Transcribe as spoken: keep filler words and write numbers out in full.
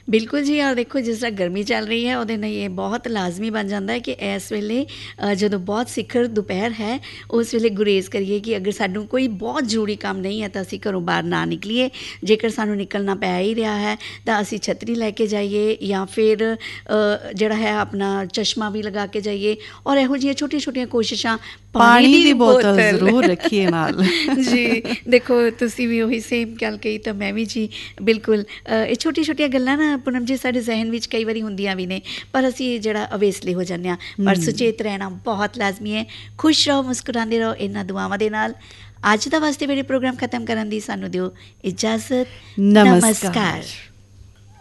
ਬਿਲਕੁਲ ਜੀ। ਔਰ ਦੇਖੋ ਜਿਸ ਤਰ੍ਹਾਂ ਗਰਮੀ ਚੱਲ ਰਹੀ ਹੈ ਉਹਦੇ ਲਈ ਇਹ ਬਹੁਤ ਲਾਜ਼ਮੀ ਬਣ ਜਾਂਦਾ ਹੈ ਕਿ ਇਸ ਵੇਲੇ ਅ, ਜਦੋਂ ਬਹੁਤ ਸਿਖਰ ਦੁਪਹਿਰ ਹੈ ਉਸ ਵੇਲੇ ਗੁਰੇਜ਼ ਕਰੀਏ ਕਿ ਅਗਰ ਸਾਨੂੰ ਕੋਈ ਬਹੁਤ ਜ਼ਰੂਰੀ ਕੰਮ ਨਹੀਂ ਹੈ ਤਾਂ ਅਸੀਂ ਘਰੋਂ ਬਾਹਰ ਨਾ ਨਿਕਲੀਏ। ਜੇਕਰ ਸਾਨੂੰ ਨਿਕਲਣਾ ਪੈ ਹੀ ਰਿਹਾ ਹੈ ਤਾਂ ਅਸੀਂ ਛਤਰੀ ਲੈ ਕੇ ਜਾਈਏ ਜਾਂ ਫਿਰ ਅ, ਜਿਹੜਾ ਹੈ ਆਪਣਾ ਚਸ਼ਮਾ ਵੀ ਲਗਾ ਕੇ ਜਾਈਏ। ਔਰ ਇਹੋ ਜਿਹੀਆਂ ਛੋਟੀਆਂ ਛੋਟੀਆਂ ਕੋਸ਼ਿਸ਼ਾਂ, ਪਾਣੀ ਦੀ ਬੋਤਲ ਬੋਤਲ ਜ਼ਰੂਰ ਰੱਖੀਏ ਨਾਲ। ਜੀ ਦੇਖੋ ਤੁਸੀਂ ਵੀ ਉਹੀ ਸੇਮ ਗੱਲ ਕਹੀ ਤਾਂ ਮੈਂ ਵੀ ਜੀ ਬਿਲਕੁਲ। ਅ, ਇਹ ਛੋਟੀਆਂ ਛੋਟੀਆਂ ਗੱਲਾਂ ਨਾ ਪੂਨਮ ਜੀ ਸਾਡੇ ਜ਼ਹਿਨ ਵਿੱਚ ਕਈ ਵਾਰੀ ਹੁੰਦੀਆਂ ਵੀ ਨੇ ਪਰ ਅਸੀਂ ਜਿਹੜਾ ਅਵੇਸਲੇ ਹੋ ਜਾਂਦੇ ਹਾਂ। ਪਰ ਸੁਚੇਤ ਰਹਿਣਾ ਬਹੁਤ ਲਾਜ਼ਮੀ ਹੈ। ਖੁਸ਼ ਰਹੋ, ਮੁਸਕਰਾਉਂਦੇ ਰਹੋ ਇਹਨਾਂ ਦੁਆਵਾਂ ਦੇ ਨਾਲ। ਅੱਜ ਦਾ ਵਾਸਤੇ ਮੇਰੇ ਪ੍ਰੋਗਰਾਮ ਖਤਮ ਕਰਨ ਦੀ ਸਾਨੂੰ ਦਿਓ ਇਜਾਜ਼ਤ। ਨਮਸਕਾਰ। ਨਮਸਕਾਰ।